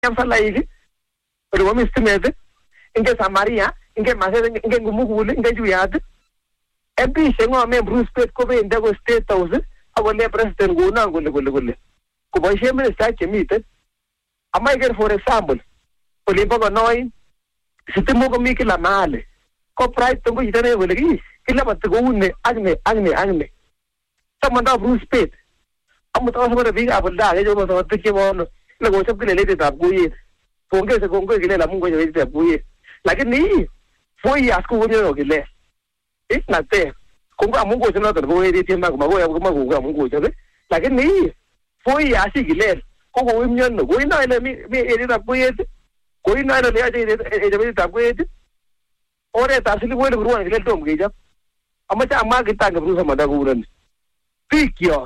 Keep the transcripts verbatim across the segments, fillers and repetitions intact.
Yamsa laigi. Ruwa mistimete. Inge Samaria, inge Masere, inge Gumuguli, inge Juyad. M P Sengo me Bruce Pet Kobe in Dago State House. I will let President Guna Gulu Gulu Gulu. Kubashim is such a meter. I might get for example. Polipo Noi, Sitimogo Miki La Male. Copyright to which they will agree. Kilabat to go in Agne, Agne, Agne. Someone of Bruce Pet. I'm also a big apple die. I was on the Kim on the was of related up with Pongas a Congo Gila Mungo with like a knee. Four years school less. It's not there. Congo Mungo is not a way to Mago, like a knee. Four years less. Congo women, going on, let me edit up with going on, edit up with or at actually went to run, let them get up. How much a market tank of Bruce Madaguran? Pick York.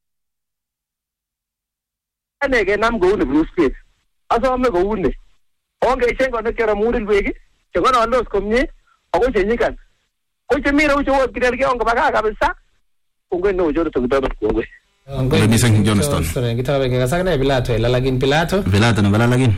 And again, I'm going to Bruce Pit. As I'm going to go, okay, check on the Karamoon Wiggy, check on all those community, or which you can. Which you mean, which you want to get on the back of the sack? Who will know you to the other. Let me sing Johnston. Guitar Casagna Pilato, Lalagin Pilato, Pilato, and Valagin.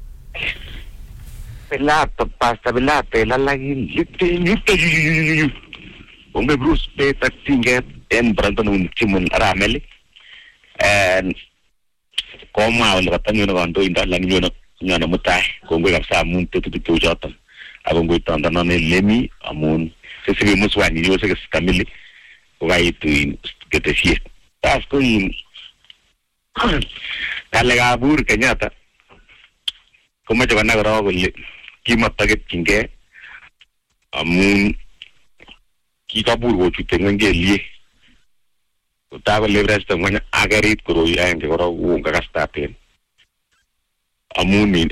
Pilato, Pasta Pilate, Lalagin, you Only Bruce Pit, I think, and Brandon Timon Rameli, and come out of the Tanu doing that Lanuna Mutai, Congo of Samun to the two Jotam. I won't go down the non Lemmy, a moon, Cecilia Muswani, you say Camille, why to get a shit. That's going. Talegabur Kenyatta. Come to another will keep up target Kinge. A moon Kitabur, what you think and get Lee. Tava leverage the one agarit Kuroya and the Wonga started. A moon in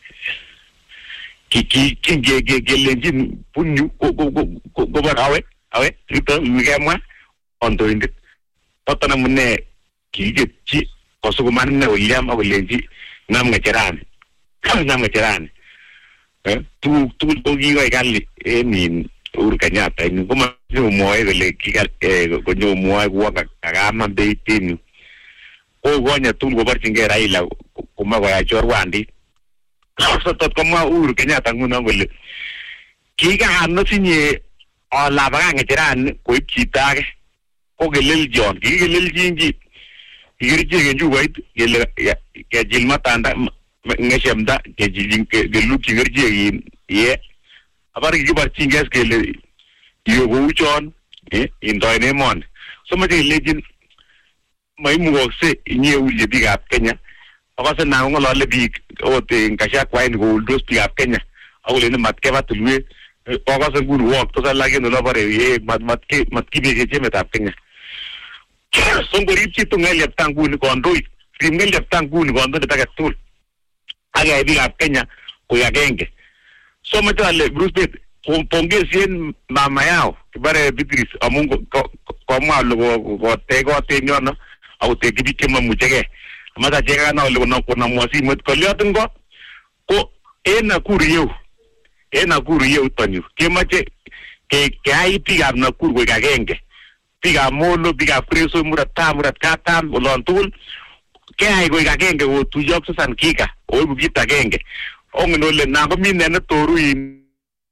Kiki Kinge Gelin Punu go go go go back away, away, return we get one on doing it. Totanamune Kiki Kosuman William Avilenji Namacheran Namacheran. Two two dogi gali in Urkanyata and Goma Moy the lake Gonyo Moy Waka Agama Baitin. Oh, one ya two working at Aila Kumawa Jorwandi. So Tokoma Urkanyata Guna will Kiga had nothing ye or Lavang Cheran, quick chitag. Okay, little John, give a little gingy. Here you wait, get Jilmatanda, Neshamda, get the looking in, yeah. About you but Chingas, you go John, eh, in Dynamon. Somebody legend, my move say, in you will big up Kenya. I was now a lot of big, or the Kashak wine gold, those big up Kenya. I will in the Matkeva to do it. I was a good walk, because I like in the lover, eh, but Matki Jemet up Kenya. Somebody to Melia Tangun Gondui, Melia Tangun Gondu the Tagatul. I will have Kenya, we are gang. So much I let Bruce Pitt, Pongesian Mamayao, but a bit among Koma, what they got in your no, I would take it became a Mujage. Mother Jagana, Lunamosi, with Coliotango. Oh, Ena Curio, Ena Curio, Tonu, Kimache, Kai Piga Nakur Gagenge. Piga molo, piga preso, murata, muratata, volontul. Kaya go again go to jobs and kika, or we get again. Only no le nabamin and a toru in.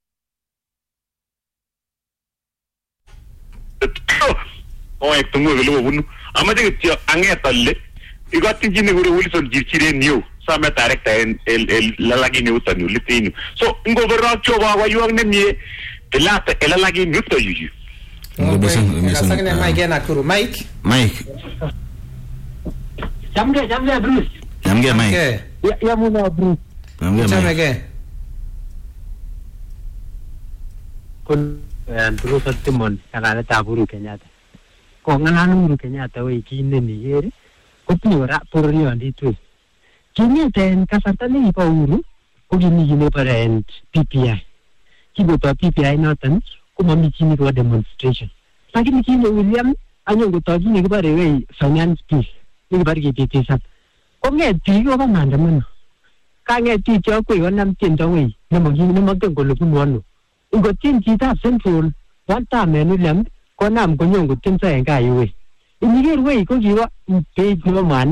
Oh, I to move a little. I'm a little angetale. You got thinking who Wilson Gichire knew, some director and Lalagi Newton, Litinu. So, go over Rochowa, you are me, the latter, Elagi Newton, you. Mike. Mike. Jamge, jamge, Bruce. Jamge, Mike. Ya muna Bruce. Jamge, Mike. Kun Bruce Timon, Sagala Taburu Kenyatta. Kongananu Kenyatta, we kine ni yeri. Kupura puri on the two. Kenyatta and Kasatani Pauru, Ugini Uniper and P P I. Kibuta P P I Norton. Kumamichini kwa demonstration. Lakini kile William anyo kutoji ni kubare wei finance piece. Ni kubare kipiti sap. Konge tiyo ka maandamano. Kange tiyo kwa iwa namtinda wei. Namo gini namo kengo lupun wano. Ingo tin kita central. Wanta menu William kwa nam konyongo tinsa enga iwe. Inigir wei kwa kiwa page nwa mani.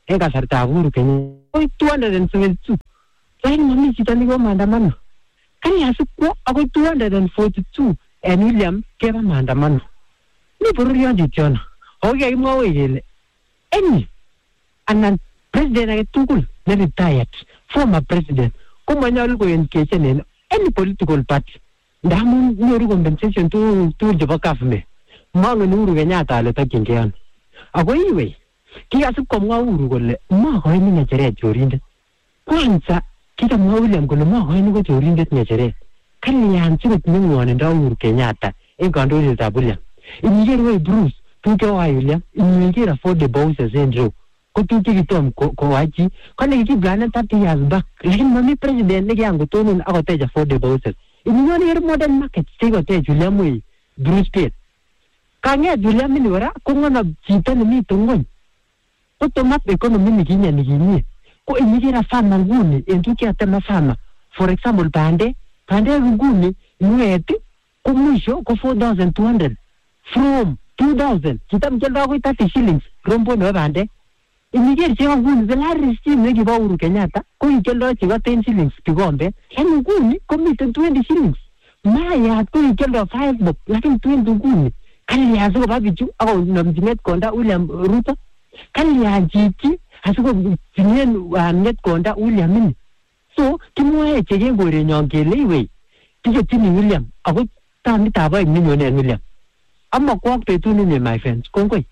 en kasartab Uhuru Kenyatta ko two hundred seventy-two. Lakini mami chito niko maandamano. Kani asikwo ako two hundred forty-two en William keba maandamano. Ni bororionde tyono. Oke kimwowe kele any anan president age tugul ne retired former president komanyolu koengageen en any political party. Ndamun nyoru compensation tugul tugul chebo government. Mangen Uhuru Kenyatta ale tokyingei ano. Ako iwe kikasib komwa Uhuru kole makoini ng'echeret chorindet. Kwanza kikamwa William kole makoini ko chorindet ng'echeret. Kalyan sikotinye ng'wonindo Uhuru Kenyatta en kandoindetab William. Iniker wei Bruce tuguk chekoyai William, iniker affordable houses en reu ko tuguk chekitom koyai chi ko nekikiplanen thirty years back, lakini mami president nekiyan kotonon akotech affordable houses. Ininyone iker modern market chekikotech William wei Bruce Pate. Kang'et William ini kora kong'onob chito nemite ng'wony. Kotomap economy nikinye nikimie. Ko iniker farmer nguni en tuguk cheatema farmer. For example bandek, bandek nguni ng'et ko mwisho ko four thousand two hundred from two thousand. Kitam kialdo akoi thirty shillings rombo nebo bandek. Iniker cheko nguni salary scheme nekibo Uhuru Kenyatta ko kikialdo cheko ten shillings kikombet. Lakini nguni komiten twenty shillings. Mayat ko kikialdo five bob lakini twenty nguni. Kalya asikoba bichu akonomchi ng'etkonda William Ruto. Kalya chichi asikotinyen ng'etkonda William ini. So kimwoe cheken korenyon kele iwei tiketini William ako tamitab oeng nenyone en William. Amakwok betut ninye my friends. Kongoi.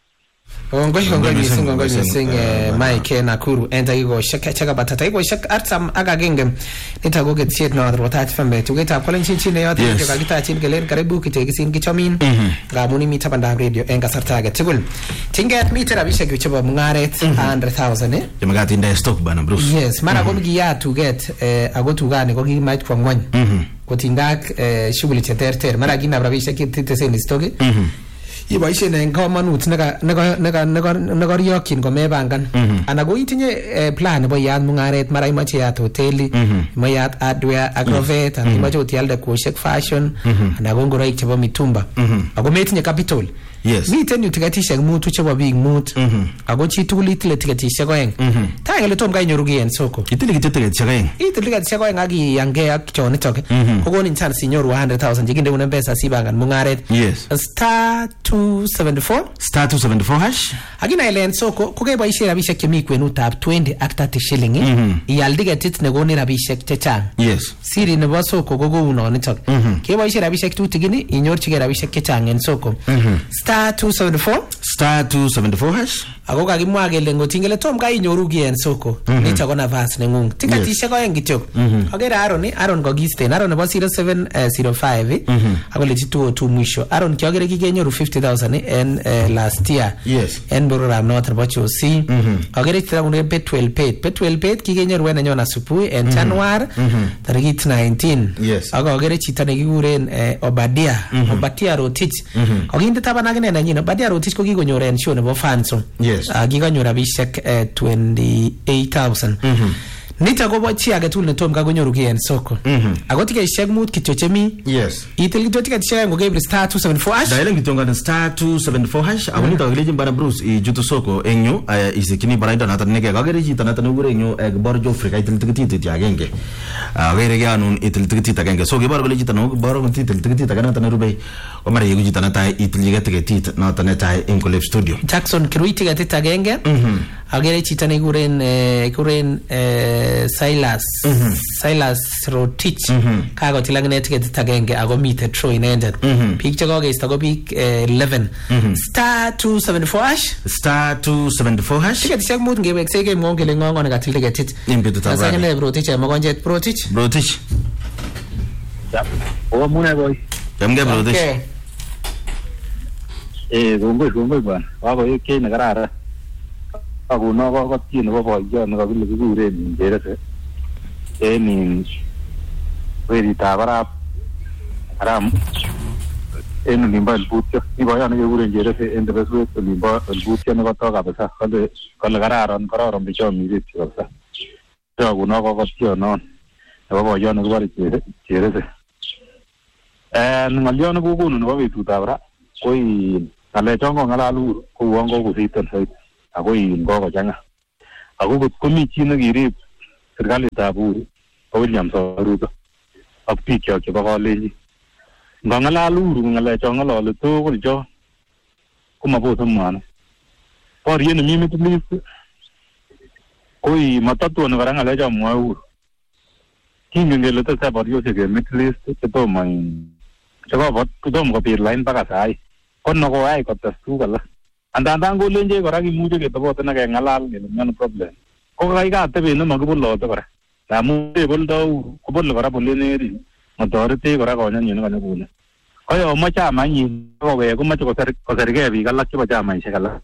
Kongoi kongoi missing kongoi missing Mike Nakuru enda iko shaka chaka batata iko shaka artsam agagenge nitako ketchet na rotati fambe tugeta kolen chinchi ne yote ke kagita chin kelen karibu kitegisin kichomin ngamuni mita banda radio enga sartage tugul tinget mita rabishek bichoba mungaret one hundred thousand eh yamagati nda stock bana Bruce. Yes mara ko giya to get agotugane ko gi might kwa ngwany kotindak shughuli cheterter mara gina rabishek kititesen stock iboisien en komonut neka neka neka neka riyokyin komebangan ana ko itinye plan nebo yat mungaret mara imache yat hoteli imache yat hardware agrovet imache otialde koshek fashion ana ko ngoroik chebo mitumba ako metinye capital. Yes. Miten yu tiketishek mutu chebo biik mut ako chi tugul itile tiketishek oeng ta kele tom kainyoru ki en soko itile kityo tiketishek oeng itile tiketishek oeng ak iyange ak chonitok kokonin chance inyoru one hundred thousand chekinde une pesa sibangan mungaret. Yes. Star two seventy-four star two seventy-four hash akina ile en soko kokeboisie rabishek chemi kwenutab twenty ak thirty shilling ial tiketit nekoni rabishek chechang. Yes. Siri nebo soko ko kounonitok keboisie rabishek tutigin inyorchigei rabishek chechang en soko. Star two seventy-four star two seventy-four hash ako kakimwa kele ngotingele tom ka inyoru ki en soko nito ko nafas nengung tiketishek oeng kityo akere Aaron Aaron kokisten Aaron nebo zero seven zero five akole two oh two mwisho Aaron kiakere kikenyoru fifty thousand en last year. Yes. En bororab noton nebo Chosi akere chito kune Petwell Pate Petwell Pate kikenyoru en nenyon asubuhi en January tarikit nineteen. Yes. Ako akere chito nekikuren Obadia Obadia Rotich kokinde taban akine nenyin Obadia Rotich ko kikonyor en show nebo Fanso. Yes. Uh, kikanyor rabishek uh, twenty-eight thousand. Nito kobo chi age tugul netom kakonyoru ki en soko. Ako tiketishek mut kityo chemi. Yes. Itil kityo tiketishek ngo gebri star two seventy-four hash. Daile kityo ngani star two seventy-four hash ako nito kakilejin bana Bruce ijutu soko enyo isikini baraido nata neke kakere chito nata nukure enyo kibor Joffrey kaitil tiketit agenge. Akere kianun itil tiketit agenge. So kibor kole chito nukibor itil tiketit agenge nata nerubei omara yegu chito nata itil tiketit nata netai en Collab Studio. Jackson Kirui tiketit agenge. Akere chito nekikuren kuren Silas Silas Rotich kakotil akine tiketit agenge ako mite tro inendet biik chekokeisto ko biik eleven. Star two seventy-four hash star two seventy-four hash tiketishek mut ngeweksei kemwong kele ng'ongo nekatil tiketit asakine Rotich mokonjet Rotich Rotich omune boy yamge Rotich eh kongoi kongoi bwana wakoyek kei nekararan akuno ko kotyi nebo boyot nekakile kikuren Jerese en weritab arap aram en olimbo Elbutyo ni boyot nekekuren Jerese en tebeswet olimbo Elbutyo nekoto kabisa kole kole kararan kararan bichomire kabisa akuno ko kotyonon nebo boyot nekibore Jerese eh ng'olyon nekokonu nebo betutab ra ko ng'alechon kong'alal Uhuru ko uon kokositen soiti ako in kokochang'a ako kot komi chi nekirib serikalitab Uhuru ko William Ruto ak biik kyok chebo Kalenjin. Ngang'alal Uhuru ng'alecho ng'ololi tugul cho komabose mwanik. Boriet nemi Middle East koi matatuoni kora ng'alecho mwoe Uhuru. Kingen kele tesei boriosiek en Middle East chetomo chetomo kobit lain mpaka sai. Ko nokoyai kotes tuguk alak. Andandan kolenjech kora kimuche ketobot ine keng'alal kele miano problem. Ko kaikatebet nemakibulote kora. Amun boldo Uhuru kobole kora boleneri motoretech kora konyanyin nekanyokune. Koyomo chamanyin kowek komoche kosergei biik alak chebo chamaisiek alak.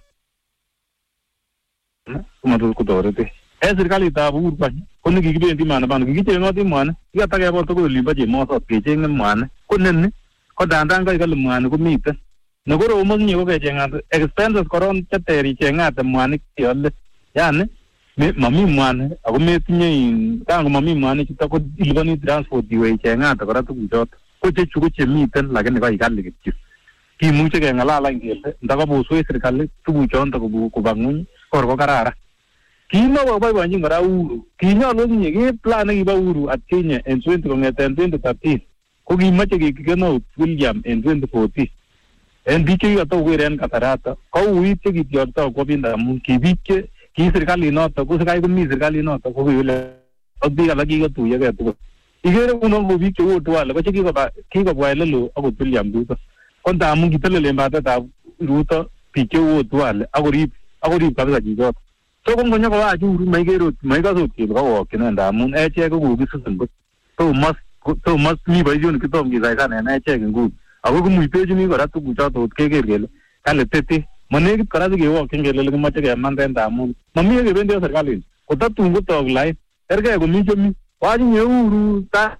Komatot kotoretech. En serikalitab Uhuru ko nekikibendi maandamano kikicheng'oti mwanik kikatakebor tugul olimbo chemosot kecheng'e mwanik ko neni ko dandan kai kale mwanik komiten nekorom akinye ko kecheng'ate expenses koron cheter icheng'ate mwanik cheole yani mami mwanik ako metinye in kango mami mwanik chuto ko iliponi transport iwe icheng'ate kora tuguchoto ko chechu ko chemiten lakini kaikali kityo kimuche keng'alal any kele ndakaboswech serikali tuguchonto koba ng'weny kor ko kararan. Kimakoboiboenjin kora Uhuru kinyolu okinye ki plan nekibo Uhuru atkinye en twenty kong'eten twenty thirteen ko kimoche kekenout William en twenty fourteen en biik chekikotokoker en kasarato ko uit chekityorto kwo binda amun ki biik che ki serkalinoto ko sikai komi serkalinoto ko kiwile ak biik alak kikotuyogei tugul. Ikere kuno ko biik cheu Otwale ko chekikoba kikobwa elelo akot William Ruto ko ndamun kitelelen batetab Ruto biik cheu Otwale akorib akorib kabisa chichoto. So kung kanya ko aji Uhuru maikero maikasot kele kawokyin ndamun echek ko kokisusin kot. So must so must mi boisionik chetom kisaisan en echek nguni. Ako kumuitechini kora tuguchoto ot keker kele kale tete. Monekit kora sikewokyin kele kimoche kemanden ndamun mamie kebendi serikalit. Kotatun kotok lain. Kergei komi chemi. Wajinye Uhuru ta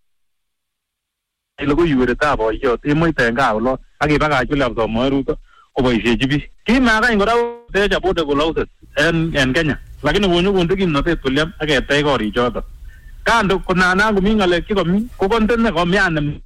ile ko yuretab boiyot emoite en gaa olon ak ibakach William Samoei Ruto koboisiechi biik. Kimakany kora techa border houses en en Kenya. Lakini konyo konde kimnotet William ak ketech korichoto. Kando konana komi ng'alek chikomi ko konten ne komian.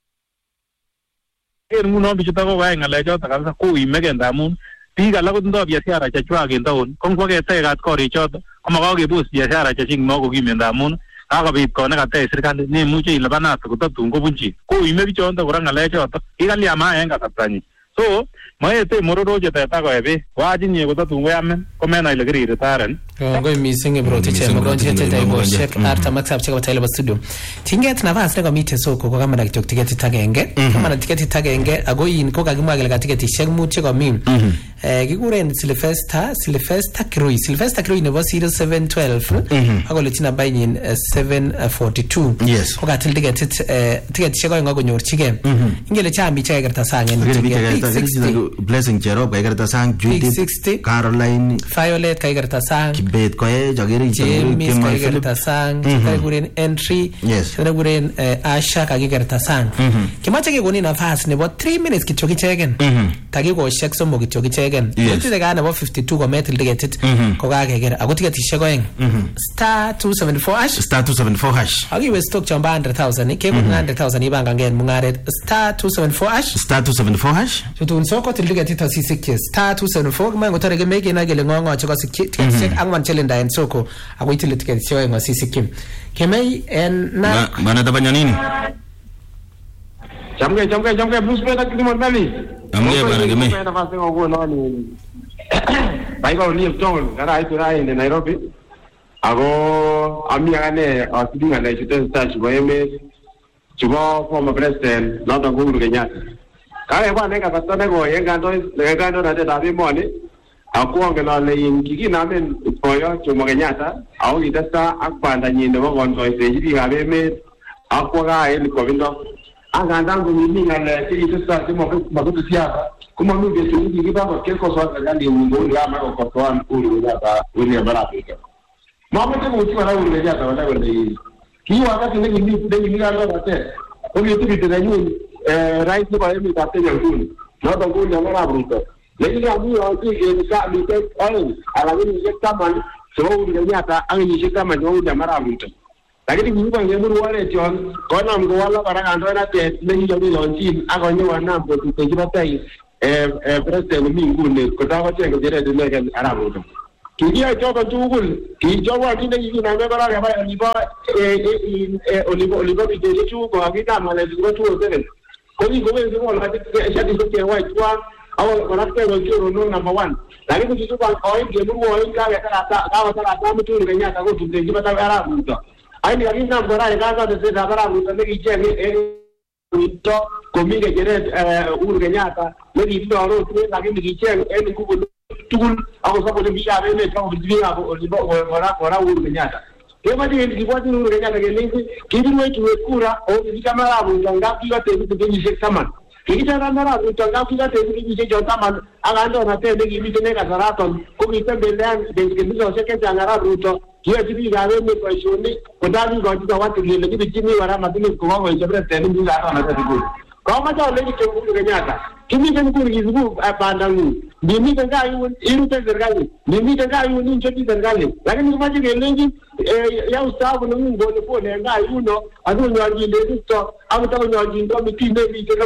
En nguno bichuto ko koyai ng'alechoto kabisa koimege ndamun biik alak kotindoi biashara chechwak en taon. Ko ngwo ketech korichoto komakakebos biashara chechik makokimen ndamun kakobit kot nekatech serikali nemuche ilipanat kotatun kobunchi. Koime bichoto kora ng'alechoto kikaliama en kasartanyin. So maete mororoche teta koebe wajinye kotatun koyamen komena ile kirirtaren. Ngoi mising ibrotiche mronje teta iboshek artam ak sabche kabata ile studio. Tinget nafas neko mite soko ko kamera kitok tiketi agenge. Kamera tiketi agenge ago yin ko kakimwa kele tiketi shek mut che komi. Eh kikuren Sylvester Sylvester Kirui Sylvester Kirui nebo zero seven one two ako letina bayin seven forty-two. Yes. Ko katil tiketit eh tiketi shek ko konyorchige. Ingele chami che kerta sangen tiketi. Blessing Cherop kaikerta sang Judith Caroline Violet kaikerta sang Kibet koe jageri James kaikerta sang kaikuren entry kaikuren Asha kaikerta sang kimache kekoni nafas nebo three minutes kityo kichegen takikoshek somok kityo kichegen kotite ka nebo fifty-two kometil tiketit ko kakeker ako tiketishek oeng star two seventy-four hash star two seventy-four hash akiwe stock chamba one hundred thousand kekon one hundred thousand ibangangen mungaret star two seventy-four hash star two seventy-four hash tutun soko tilike tita sisikye star two seventy-four mango tarege mege na gele ngongo chiko sikye tiketsek angwan chelenda en soko ako itile tiketsyo en sisikye kemei en na bana tabanya nini chamge chamge chamge blues beta kimo ndani amge bana kemei na fasi ngo no ni baigo ni mtong gara itu rai in Nairobi ago ami agane asidi ngane chute touch boeme chubo former president not Uhuru Kenyatta. Kaya bwana eka patana go yenga ndo yenga ndo na tata bimoni akuonge na le yingi namen koyo Jomo Kenyatta au idasta akpanda nyinde bo gondo iseji gabe me akwaga ele kovindo aganda ngo ni ngale ti tsa timo mabutu siasa kuma mimi vitu hivi baba keko swala gani mungu ya mara kwa kwa Uhuru Kenyatta William Baraka mama tena ukiwa na Uhuru Kenyatta wala wala hii kiwa wakati ngi ni ngi ni ngalo bate obi tu bitenyu eh rais kwa yemi Kenya nguni na ndo nguni ngara bruto lakini amu yote ni ka ni te ai alani ni kama so Uhuru Kenyatta angi kama ndio ndio mara bruto lakini kuiba ngemuru wale John kona mgo wala baraka ndo na te ni yo ni lonjin agonyo wana mbo tutejiba tai eh eh president mingu ne ko tawa chenga jere de mega arabu kikiyoe choton tugul kichobwa kit nekikinamge korok keba olibo olibo olibo bitoshek chu kokakinam ng'alek chebo two oh seven ko kikowendi kolachi shatishek chewai tuwan ako koratkei ko choronok number one lakini kitu kwa oin kemurwoin kakotarata Muturi Kenyatta kotumtechi batai Arap Ruto aini kakinam kora kasotesetab Arap Ruto nekicheng Ruto komi kecheret Uhuru Kenyatta nekitindoi rotwet lakini kicheng en nguvu tugul ako sapoti biikab emet ako biikab olibo kora Uhuru Kenyatta kemache kibwati Uhuru Kenyatta kelenji kibirwech tuwet kura ako kikicham Arap Ruto ngap kikatebut kenyisiek taman kikicham Arap Ruto ngap kikatebut kenyisiek chon taman ak kandoinatet nekimiten en kasaraton ko kitembelean kenyisiek chechang Arap Ruto kiyochi biikab emet boisionik kotakikochi Zawadi kele kibirchini kora matilit kokokoiso president biikab kandoinatet nguni kamache alechi Uhuru Kenyatta kimiten nguni kisibu bandang'ung ngimiten gaa yun irute serikali ngimiten gaa yun inchoti serikali lakini kimache kelenji ya ustaafu neng'ung pole pole en gaa yuno asikonyorchin tekisto akotakonyorchin komitii nemiten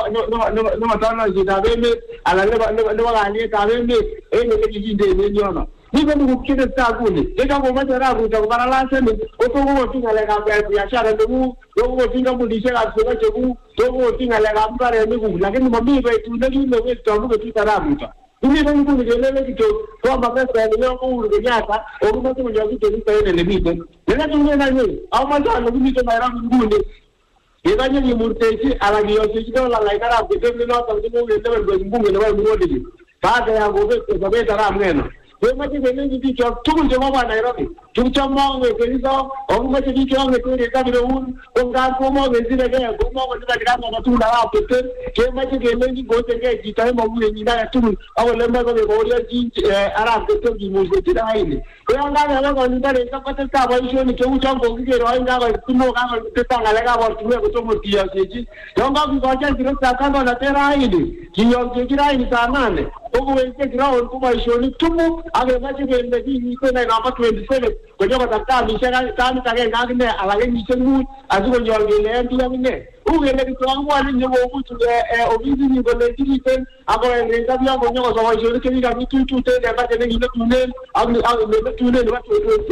nebo tonoisietab emet anan nebo kalyetab emet en elekikindeen en yono miten tuguk chetesetai nguni yekakomoche Arap Ruto kobaralasen kotokokotin ng'alekab biashara neng'ung tokokotin kampunisiekab chego cheguk tokokotin ng'alekab mbarenikuk lakini mamii betut nekilewektomu betut Arap Ruto kimiten nguni kelele kityo kwamba president nyo ko Uhuru Kenyatta okumoche konyorchi tekisto en elemiten nekatungen anyun amoche ale kimiten Nairobi nguni kekanye kimurtechi anan kiyosechi dolalait Arap Ketembe noton kimokelewen koik mbunge nebo Migori baada ya kobet sobet Arap Ng'eno kemache kelenji bikyok tugul chekobwa Nairobi chukchomong'ekeriso okumoche bikyong'ekeri kabireun ko ngap komong'esiregei komong'olibakirat agetugul Arap Ketem kemache kelenji ngotengei chito emokurenyin age tugul akole moe kokekoryochin Arap Ketem kimursechi raini ko yon kakebe konitare kotestai boisionik cheu chon kokikere oin kakoit timok kakotestai ng'alekab ortinwek kotomo kiyosechi yon kakikochi kirotab kandoinatet raini kiyoksechi raini saa nane kokowekse ground ko boisionik tugul akemache kele kimiten namba twenty-seven konyokotar tamisiek tamit agenge ak ine alak kenyisiek mut asikonyor kele en bii ak ine u kele kityo akibwone nyokobuch ofisinyin kole kimiten akoenrensa biyon konyokoso boisionik chekikakitututen en bajet nekiletunen ak nekiletunen nebo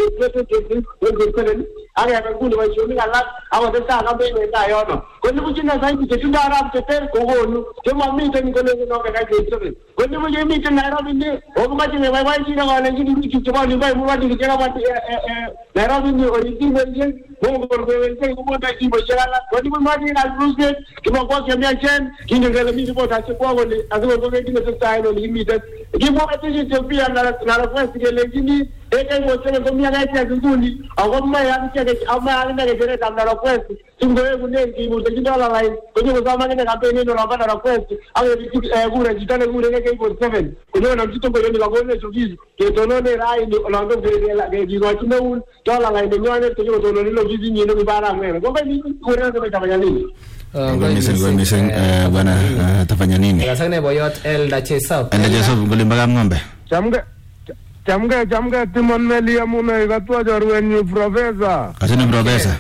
twenty twenty-seven akebe nguni boisionik alak akotestai kampein en taa yono konibuchine saidi chetindoi Arap Keter kokonu chemomiten kolenjin nokekai twenty-seven konibuch kemiten Nairobi ni okumoche keboiboenchine kolenjin biik chebo olimbo emurwanik chekabwa Nairobi ni olikimwelien mokorkowelsei komondoi kimoisiek alak konibuch moche kalbruset kimokwo kemiachen kingen kele mi ripotaisiek kwa kole asikokokei kinetesetai en olikimiten kimwoketishin chepia narequest kelenjini ekeiwoseven komi akaichek nguni ako moe akichek amoe akine kecheretab narequest singoekunen kimursechi dolalait konyokosom akine kampein en olombo narequest akebirchi kure chito nekure K forty-seven konyokonamchi tongoyoni kakonech ofis ketononen raini olonto kikochi neun dolalait nenyonet konyokotononen ofisinyin nemi Arap Ng'eno kombeni kuren tafanya nini mising kwa mising bwana tafanya nini kasane boyot Elda Chesop Elda Chesop ngolimba kap ng'ombe chamge chamge chamge Timon Meli amune katwa chorwenyu professor kasene professor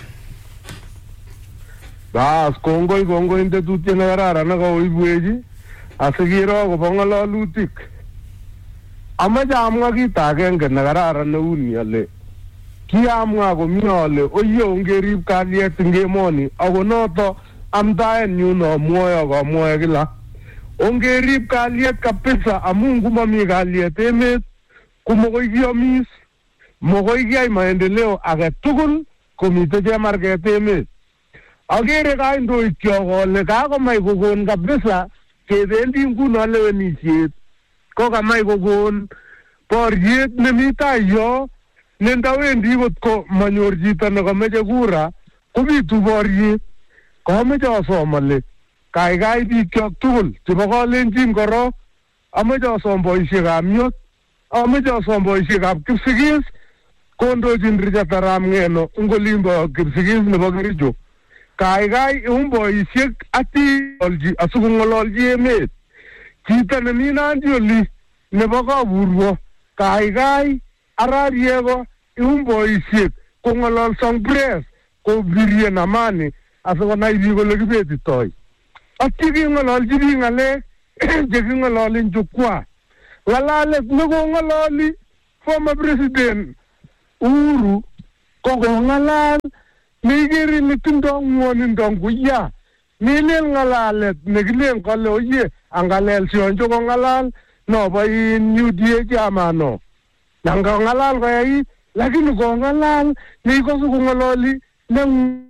bas kongoi kongoi tetutiet nekararan nekoibwechi asikiro akobo ng'ololutik amache amwa kit agenge nekararan neuni ale kiamwa komie ale oye ongerib kalyet eng emoni ako noto amdaenyu nomwoe akamwoe kila ongerib kalyet kabisa amu ngumami kalyet emet komokoi kiyomis mokoi kiyai maendeleo age tugul komite chemarket emet akere kandoikyok kole kakomach kokon kabisa kebendi nguno lewenisiet ko kamach kokon boriet nemi tai yo ne ndawendi kot ko manyor chito nekameche kura kobitu boriet kameche asom ale kaikai bikyok tugul chebo kalenjin korok ameche asom boisiekab myot ameche asom boisiekab Kipsigis kondochin Richard Arap Ng'eno ngolimbo Kipsigis nebo Kericho kaikai ium boisiek ati asikong'ololchi emet chito nemi Nandi oli nebo Kaburwo kaikai Arap Yego ium boisiek kong'ololson press kobirien amani asikonai biik kole kibetitoi ati king'ololchi biik ng'alek cheking'ololin jukwaa ng'alalet nekong'ololi former president Uhuru kokongalal negeri nitindo ngwonindo nguya nilel ngalalet negilen kole oye angalel sionjo kongalal no bayin U D A jamano nanga ngalal koyai lakini kongalal nikosu kongalali nang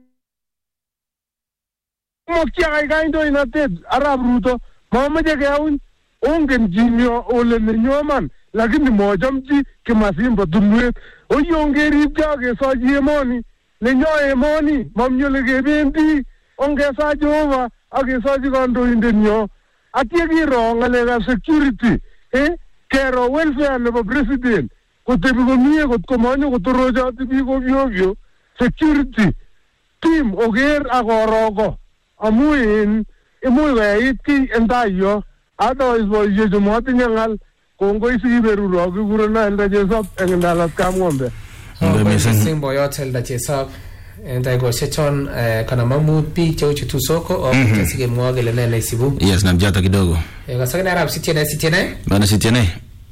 mokia kai kai ndo inatet Arap Ruto mamaje keun ongen jinyo ole nenyoman lakini mojamji kimasimba dunwet oyongeri jage soji emoni nenyo emoni mamnyole kebendi ongesa Jehova agesoji kandoindet nyo atie kiro ngalekab security eh kero welfare nebo president kotebi komie kotko manyo kotorochoti biik ovyo security team oger akorogo amu in imuch koyait kiy en tai yo otherwise boisiechu motinye ngal kongoi sikiberuro kikurena Elda Chesop eng ndalat Kamng'ombe. Missing boyot Elda Chesop en daigosiechon kanamamut biik cheu Chutusoko o kesikemwoe kele ne neisibu. Yes, namjata kidogo. Kasakene arab sitiene sitiene. Bana sitiene.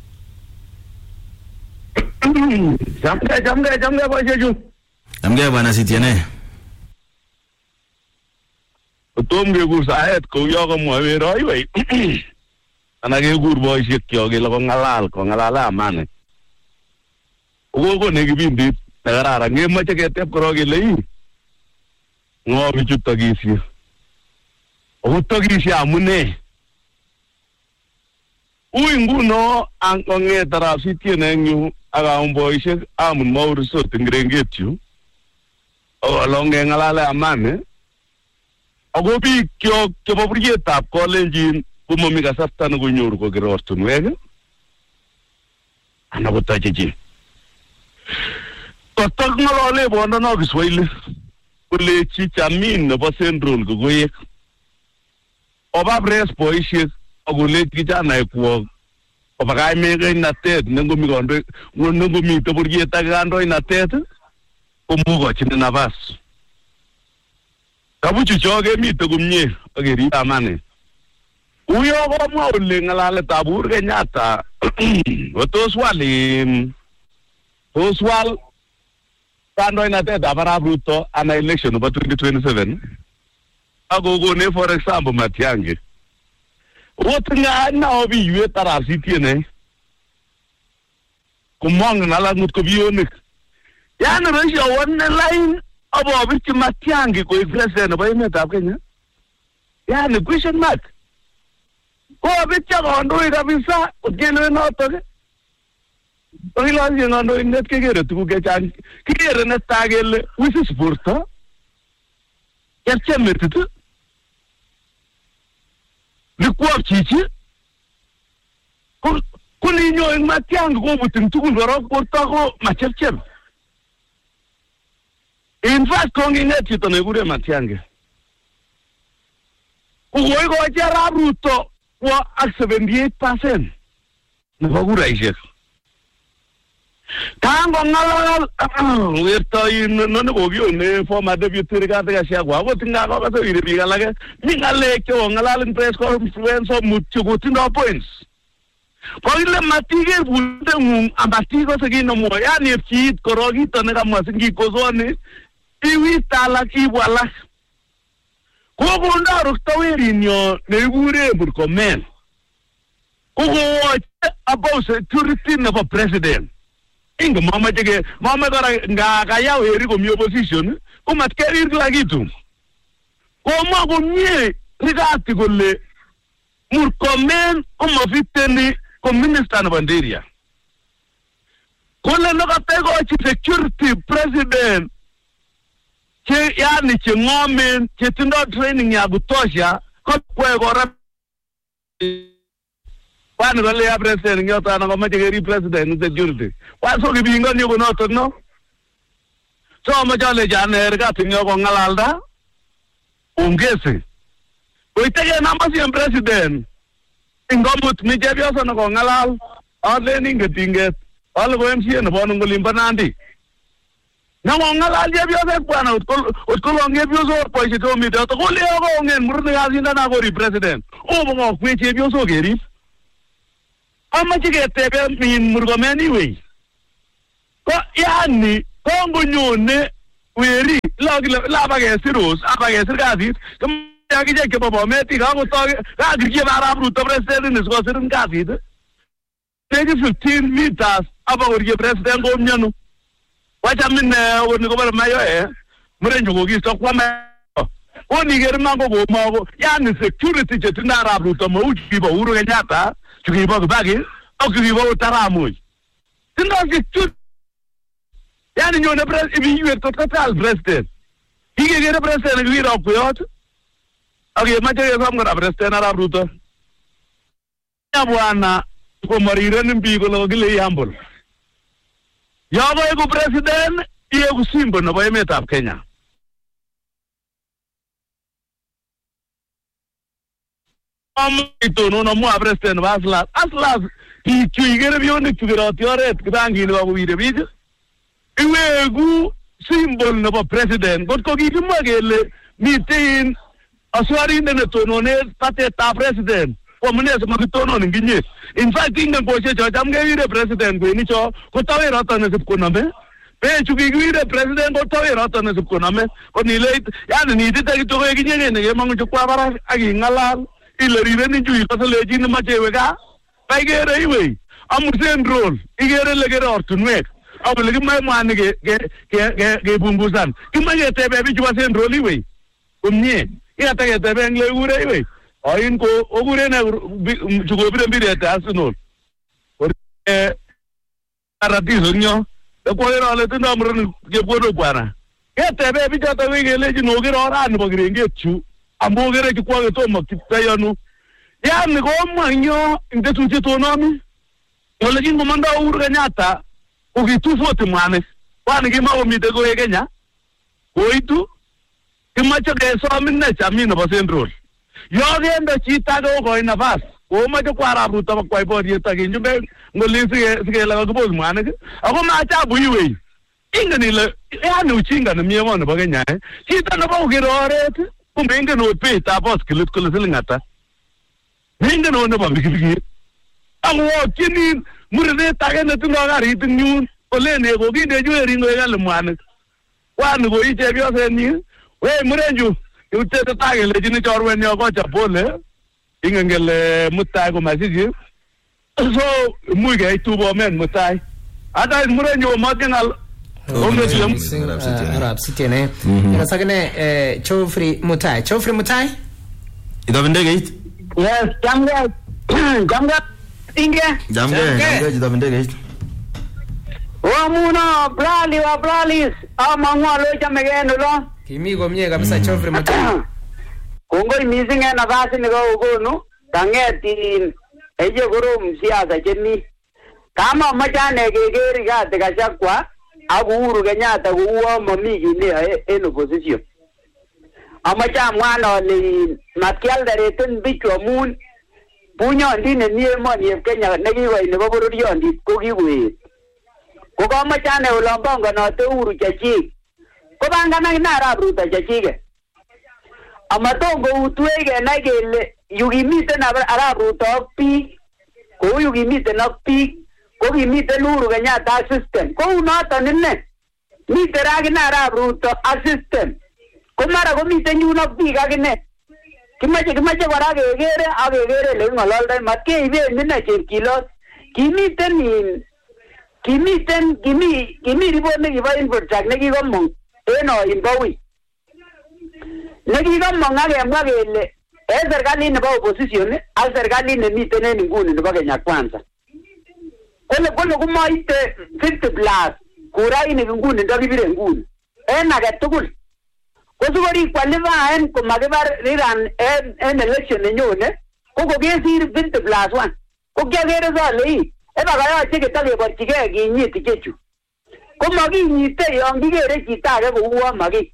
Jamge jamge jamge boisiechu. Jamge bana sitiene. Tom kekur saet kou yo komwoe roiwei ana kekur boisiek kyok kele kongalal kongalale amani kokone kipindit nekararan kemoche keteb korok kele ii ng'o bichu tokisye ako tokisye amune ui nguno ang'ong'et Arap Sitiene eng yu ak aun boisiek amun Mau Resort eng Renget yu akolong keng'alale amani ako biik kyok chebo buryetab Kalenjin komomi kasarta nekonyoru koker ortunwek ana kotoche chi kotok ng'olole bondono Kiswahili kolechi chamin nebo Central Kokoek oba pres boisiek akolechi kijanaek kwok obakach meng'oinatet nengomi kandoik nengomite buryet ak kandoinatet komukochini nafas kabuchu cho kemite komie akeribe amani uyo komwa ole ng'alaletab Uhuru Kenyatta otos wal in tos wal kandoinatetab Arap Ruto ana election nebo twenty twenty-seven akokone for example Matiang'i otinga na obiywet Arap Sitiene kumong ng'alal ngut ko bionik yani ratio one line abo birchi Matiang'i koik president nebo emetab Kenya yani question mark ko bitcha kandoik kabisa ukele notok okilosie kandoindet kekere tuguk chechang kikere netai kele wisis borto kerche metit likwok chichi kuninyo eng Matiang'i kobutin tugul korok borto ko machepchep. In fact konginget chito nekure Matiang'i kukoi kochi Arap Ruto kwa ak seventy-eight percent nebo kuraisiek tango ngalal wertoi none kokione former deputy Rigathi Gachagua akot ngakokase wire biik alake mi ngalek chekong'alal en press conference omutyo kotindoi points kokile matiker buldeng'ung amatikose kit nemwoe yani epchiit korok kito nekamwa singikosoni iwit alak ibu alak kokondo rukto werinyo nekikure Murkomen kokowoche about security nebo president inge mamache ke mamache kora nga kaya weri komi opposition komatkerir kila kitu komwa komie Rigathi kole Murkomen komafiteni ko minister nebo Interior kole nekatekochi security president che yani che ngomen che tindo training ya kutosha kwa kora kwani kole ya president ngota na kama che president security kwa so kibingo ni konoto no so ma jale jane Rigathi nyo ko ngalalda ungese koitege namba si president ingomut mi jebioso no ko ngalal ale ninge tinget ale ko M C N bono ngolimba Nandi na ngalal jebioso bwana utkolonge bioso poise to mi to ko le ko ngen murni azinda na ko president o bo ko jebioso geri ama chige tebe min Murkomen iwe ko yani kongonyone weri la bakesiros abakesir kasit yakije ke baba meti kako to kakirje barab ruto president ni ko sirin kasit take fifteen meters abakorje president ko myano wacha minne woni ko bar mayo eh murenjo ko gisto kwa ma oni germa ko go ma yani security je tinara ruto mo uchi ba uru Kenyatta chuki ba bagi au ki ba taramu tindo security yani nyone president ibi yu total president hige gere president wi ro ko yot age ma je sam ngara president ara ruto ya bwana ko marire nimbi ko lo gile yambol ya ba ko president ye ko simbo no ba emetab Kenya am ito no no mo president basla asla ki kigere bione kigero tioret kidangi no ko wire bije iwegu symbol no ba president got ko gi magele mitin aswari ne tono ne pate ta president ko mune so magitono nginye in fact inga ko che jam ge wire president ko ni cho ko tawe rata ne ko name pe chu gi wire president ko tawe rata ne ko name ko ni le yani ni dita ki to ge nyenye ne mangu cho kwa bara agi ngalal ile rive ni ju ko le ji ne ma chewe ga pai ge re iwe amusen role igere le ge ortunwe awle ki may mane ge ge ge ge bumbusan ki maye tebe bi chwa sen role iwe umnie ira ta ge tebe ngle ure iwe ayin ko ogure na chugo bi bi ta Arsenal or eh aratizo nyo ko ro le tindo mrun ge bodo bwana ge tebe bi ta we ge le ji no ge ro ran bo ge nge chu ambo ge re ki kwa ge to ma ki tayanu ya ni go manyo inde tu je to nami ole ji komanda uru Kenyatta ukitufote mwane kwani kima omite ko Kenya koitu kimacho keso minne chamino ba central yo gendo chita ko ko nafas o macho kwara ruta ba kwai bodi ta kinjumbe ngoli sige sige la ko bos mwane ako ma cha buiwe inga ni le ya ni uchinga na miemo na ba Kenya chita na ba ugirore kumenge no pe ta bos kilut ko lingata ninga no na ba bigi ako kini murede tage na tuno gari tinyu ole ne go ginde ju eringo yale mwane kwani go ite bio seni we murenju ute tage le jini chorwe ne go chapole ingengele mutai go masiji so muige tubo men mutai ada murenju matinal onge tiam arab sitene ina sagene eh Chofri Mutai Chofri Mutai ida vendege it yes jamga jamga inge jamge jamge ida vendege it Wamuno brali wa bralis ama ngwalo chamegeno lo kimi komie kabisa Chofri Mutai kongoi missing en nafasi ni ko konu kangetin eje korom siasa chemi kama machane kekeri kate kachakwa aku Uhuru Kenyatta kuwa mami kine en opposition amacha mwana ole makialda reten bichu amun punyondi ne nie moni Kenya nekiwai nebo bororiondi ko kiwet ko kamachane olambanga na te Uhuru chachik ko bangana na Arap Ruto chachike amatongo utwege na kele yukimiten Arap Ruto ak biik ko yukimiten ak biik ko kimiten Uhuru Kenyatta system ko unoton inne miten akine Arap Ruto system ko mara komiten yun ak biik akine kimache kimache kora kekere ak kekere le ngololdoi matkeiben inne chepkilot kimiten in kimiten kimi kimi ripot nekibo Infotrack nekikomong en oin bo wi nekikomong akemwa kele en serikalit nebo opposition ak serikalit nemiten en inguni nebo Kenya Kwanza kole kole komoite fifty plus kurainik inguni ndokibire nguni en age tugul ko sikori qualifyen komakibar riran en en election nenyone ko kokesir fifty plus one ko kiakere sole ii eba kayoche ketakeborchigei kinyit ichechu ko makinyite yon kikere chito age kouo maki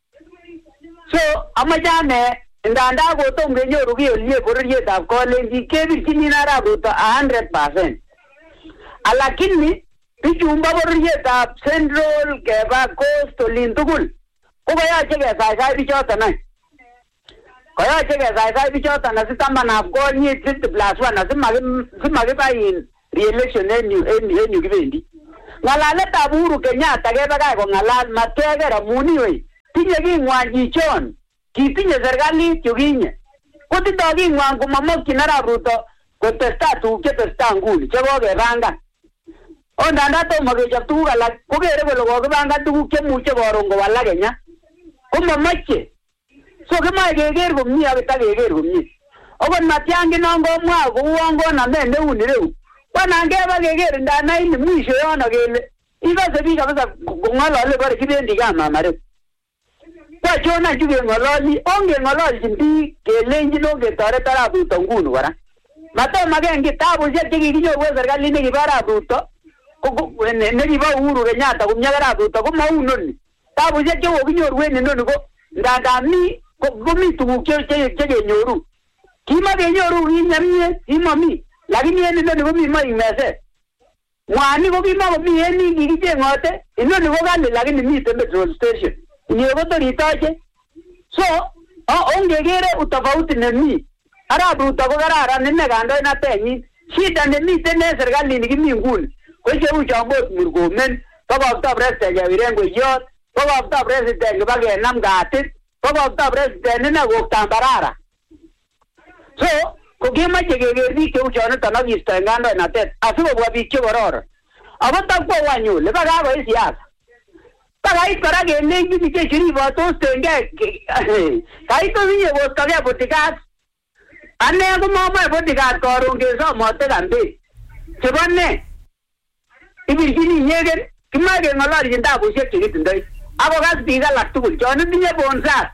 so amache ane ndanda kotom kenyoru ki olie bororietab Kalenjin kebirchini Arap Ruto one hundred percent alakini bichumbo bororietab Central keba Coast olin tugul ko kayoche kesaisai bichoton any kayoche kesaisai bichoton asitamanab konyit fifty plus one asimakibain re-election en yu en yu kibendi ng'alaletab Uhuru Kenyatta kebakach kong'alal mateker amuni wei tinye king'wan chichon kitinye serikalit yukinye kotindoi king'wan komamokyin Arap Ruto kotestai tuguk chetestai nguni chekokepangan ondanda tomo kechop tuguk alak kokere kole kokipangan tuguk chemuche koron kowalak Kenya komamoche so kimoe keker komie akitakeker komie okot matiangi non komwa kouon konamen neun ireu kwanan keba keker ndanaini mwisho yono kele ikose biik kabisa kong'olole bore kibendi kaa mamareu kwachona chu keng'ololi ongeng'ololchin biik kelenjin ongetoret Arap Ruto nguni kora matomaken kitabusiek chekikinyoru en serikalit nekibo Arap Ruto nekibo Uhuru Kenyatta komyek Arap Ruto komaunoni tabusiek chekokinyoru en inoni ko ndandan mi komi tuguk chekenyoru kimakenyoru kinyemie kimomi lakini en inoni komi moik meset mwani ko kimakomi en ni kikicheng'ote inoni ko kali lakini miten petrol station inye kotoritoche so ongekere utofauti nemi Arap Ruto ko kararan ine kandoinatenyin shida nemiten en serikalit kimi nguni ko cheu chambot Murkomen bokokto president Chewiren Koiyot bokokto president kibakenam katit bokokto president ine koktambarara so ko kemoche keker biik cheu choniton ak kisto en kandoinatet asikobwa biik chekororon ako takwo wany ole bakakoit siasa bakait kora kelenji biik cheribotos tengei kait osinye kostokei bodyguard ane komamoe bodyguard koron kesomote kampen chebo ne ibirchini inyeken kimoe keng'ololchin tabusiek chekitindoi akokas biik alak tugul chon itinye bonsas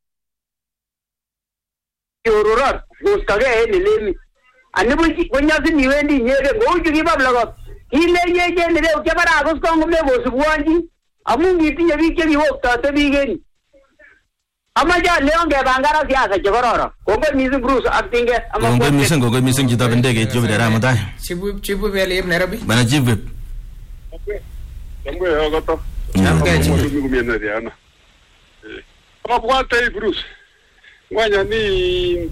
yororot kostokei en elemi anibuch konyosin iwendi inyeken kou chu kibo Blokop kilenyech en ireu chebarakus kong komekosibwonchi amun kitinye biik chekiwoktote biik en yu amache ale ongepangan ak siasa chekororon kongoi missing Bruce ak Tinget kongoi missing kongoi missing chitab ndegeit Jupiter Ramutai chifu chifu Belip Nairobi bana chifu Jambo ya goto. Jambo ya chifu ngumena diana. Kama bwate Bruce. Ngwanya ni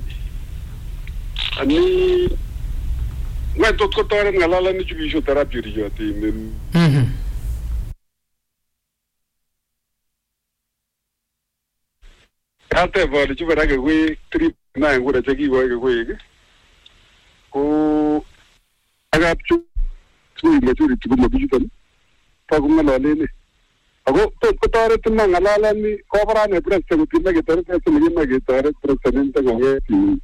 ani ngwa tot ko tore ngalala ni chubisho therapy riyo ti. Mhm. Ate vale chubera ke we trip na ngura cheki wa ke we. Ko agap chu tu majuri tu mo bijutan. Pagumalo ne. Ago tot ko tore tin ngalala ni kobra ne president ko tinna ke tore se ni ma ke tore president ko ye ti.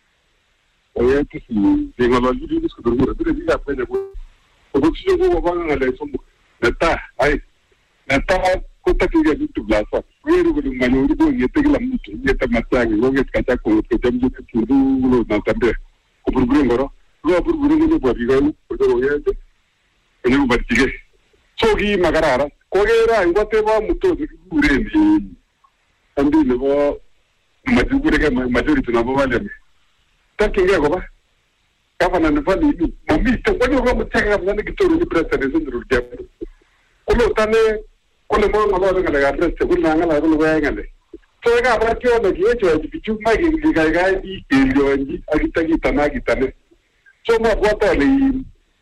Oye ti si ngalo ji ni ko duro duro ni ka pene ko. Ko chi ko ba ngale so neta ai neta ko ta ki ge tu blasa. Weru ko manuri ko ye te la mutu ye ta matangi wo ge kacha ko ko temju tu du na tambe. Ko burguru ngoro. Ko burguru ni ko bi ga ko do ye te. Ni ko batige. Sogi magarara kogera ngote ba muto urendi andi lebo majugure ke majority na baba le takinga go ba kafana ne fali ni mami to ko go mo tega na ni kitoro ni president nduru de ko tane ko le mo ngalo ngale ga president ko na ngala ko ba ngale to ga ba ti o ne ki echo di pichu ma gi gi ga ga di ke yo nji agita gi tanagi tane so ma bota le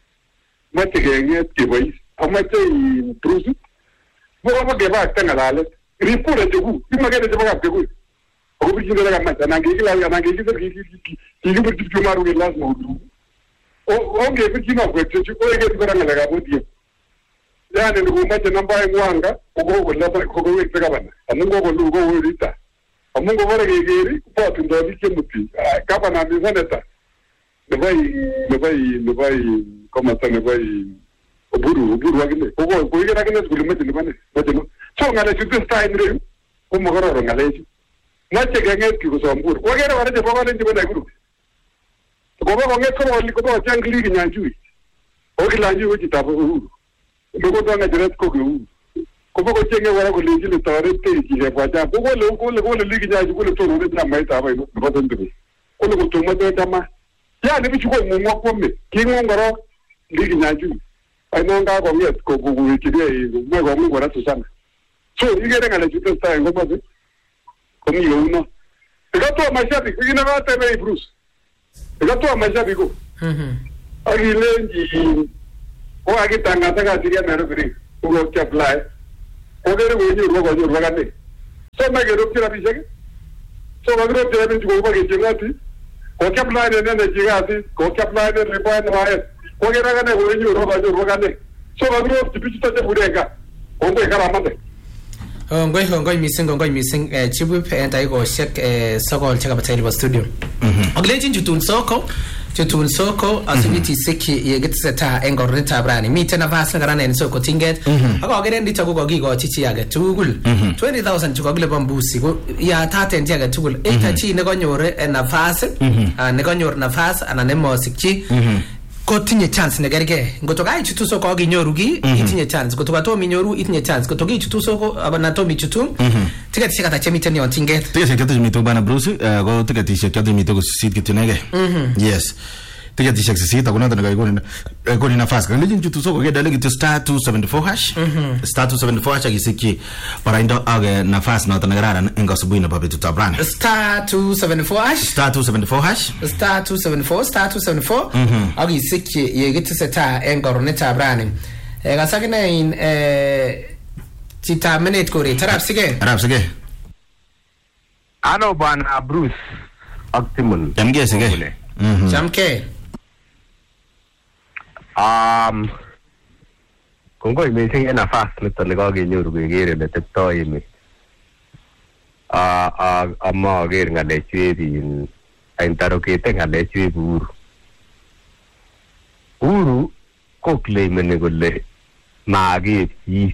ma te ge nge ti bai amache Bruce boga ke ba tangalale ripura tegu imagene te boga tegu ko bi jinda ga mata nangi la ya nangi ki ki ki ki bi tu maru ke las mo o o ke bi jina ko te ko ke bi ranga ga bodi ya ne ko mata namba ngwanga ko go ko la ko go ke ga bana amungo ko lu go rita amungo bora ke geri ko tu ndo bi ke muti ka bana mi saneta ne vai ne vai ne vai como ta ne vai Oburu, oburu wagine. Ogo, ko yega ragine skulu mete ni bane. Mete no. So ngale chu testa indre. Ko mogoro ngale chu. Nache genge ki ko sombur. Ko gere wara je bogo lenji bane guru. Ko bogo nge ko wali ko bogo changli gi nyanju. O ki lanji wo kita bo uru. Bogo to na jeret ko gu. Ko bogo chenge wara ko lenji le tare te ki je bwaja. Bogo le ko le ko le ligi nyanju ko le to ru na mai ta bai no. Bo to ndri. Ko le ko to ma ta ma. Ya ne bi chu ko mo mo ko me. Ki ngoro ligi nyanju. Ai non ga ko miet ko ko ko ti dei mo ko mo gora tu sana so igere ngale tu sta en gomo de ko mi uno ga to ma shabi ko ina va te bei Bruce ga to ma shabi ko mhm ai lenji ko akitangaza kasiria Nairobi ko apply ko gere wenyu ro ko nyoru bagane so magero kira bishek so magero kira binti ko ba gejengati ko apply ne ne jigati ko apply ne report na wae ko gere gane wenyu ro ko nyoru bagane so magero tipita te burega ko ko karamate ngoi ngoi missing ngoi missing chibu pe ndai go shek sokol chaka bateli studio ogleji jutun soko jutun soko asibiti siki yegetata engor tabrani mite na vasa garana en soko tinget ako ogere ndita go gigo chichi yage tugul twenty thousand chuko gle bambusi go ya taten jaga tugul etachi ne go nyore na vasa ne go nyore na vasa ana ne mosikchi ko tinye chance ne gerge ngotoka ichutu soko ginyoru gi itinye chance ngotoka to minyoru itinye chance ngotoka ichutu soko abana to michutu tikati shika tache miteni on tinget tikati shika tache mito bana Bruce go tikati shika tache mito sit kitunege yes tikati shika sit akuna tanaga igoni igoni nafasi kandi ichutu soko ge dalegi to star two seventy-four hash star two seventy-four hash gisiki para indo age nafasi na tanagarara engasubu ina babe tutabrani star two seventy-four hash star two seventy-four hash star two seventy-four star two seventy-four agi siki yegiti seta engor ne tabrani e gasakina in eh tita minute kore tarap sige tarap sige ano bana Bruce optimum jamge sige jamke um kongo imesing ena fast nito nego ginyoru gere le tepto imi a a amma gere ngale chwebi interrogate ngale chwebi uru uru ko claim ne golle magi yit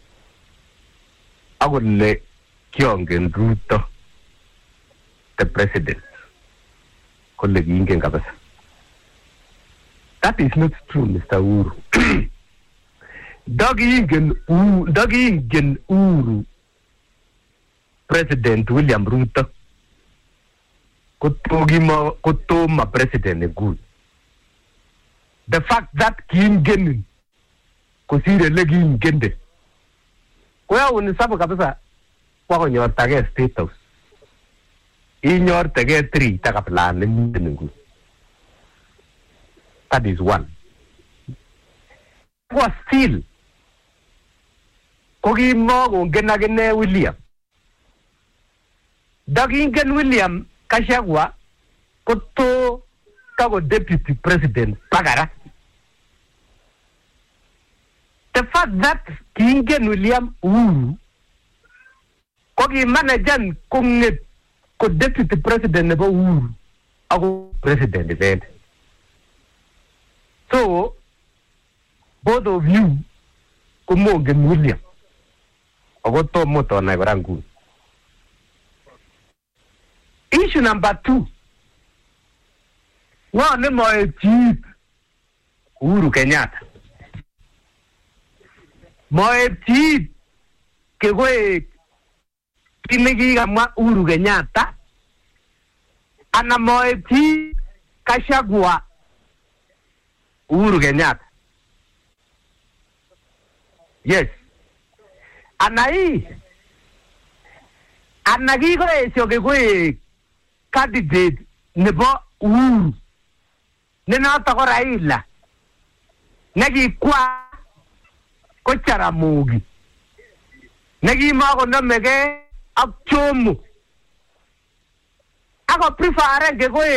agolle kyongen Ruto the president kolle gingen kabasa. That is not true, Mister Uru. Dagingen Uru, Dagingen Uru, President William Ruto, Kotogima, Kotoma President good. The fact that Kingen, Kosire Legin Gende, well, when the Sabo Kapasa, what on your target status? In your target three, Takaplan, and good. That is one. Was still Kogi Mogo Genagene William. Dagingen William Kashagwa Koto Kago Deputy President Pagara. The fact that Kingen William Uru Kogi Manajan Kunget Ko Deputy President Nebo Uru Ago President event. So, both of you, Kumogen William, Ogoto Moto Nagarangu. Issue number two. One more chief Uhuru Kenyatta. More chief Kewe Kinigiga Uhuru Kenyatta. And a more chief Kashagwa Uhuru Kenyatta. Yes. Anai. Anagi ko esyo ke ko candidate nebo Uhuru. Nena ta ko Raila. Nagi kwa ko Jaramogi. Nagi ma ko namege akchomo. Ako prefer ke ko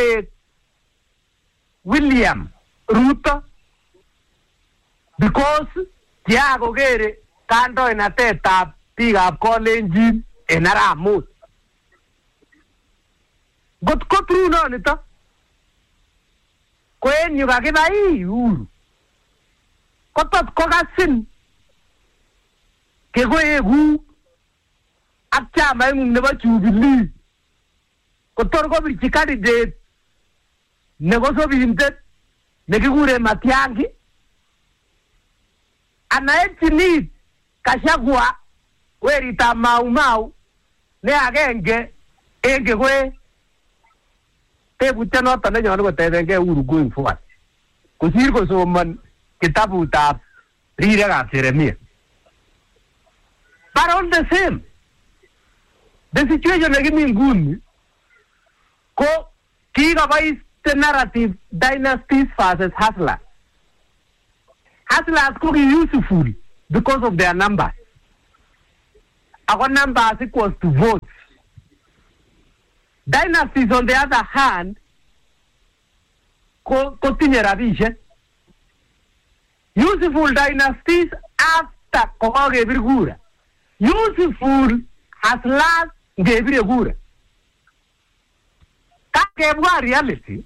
William Ruto, because Tiago Gere canto in a teta pig up Kolenjin in Aramut. But go through on it. When you got you got up Cogasin Kegoe who at Chama never to believe. Kotorgo be candidate never so be hinted. Negure Matiangi Anaetini Kashagwa where it a mau mau ne agenge enge te butano tane jono te denge uru going forward kusirko so man kitabu ta rira ga Jeremia. But all the same the situation like in good ko kiga bai the narrative dynasties versus hustler. hustlers ko ki useful because of their numbers. Our numbers equals to votes. Dynasties, on the other hand, ko tinye rabishe. Useful dynasties after kokoge birgura. Useful hustlers ngebire gura. Kakebwa reality.